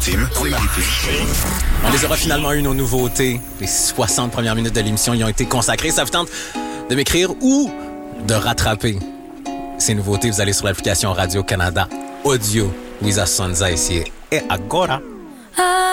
Maritime. On les aura finalement eu, nos nouveautés. Les 60 premières minutes de l'émission y ont été consacrées. Ça vous tente de m'écrire ou de rattraper ces nouveautés? Vous allez sur l'application Radio-Canada Audio. Luisa Sonza ici et agora.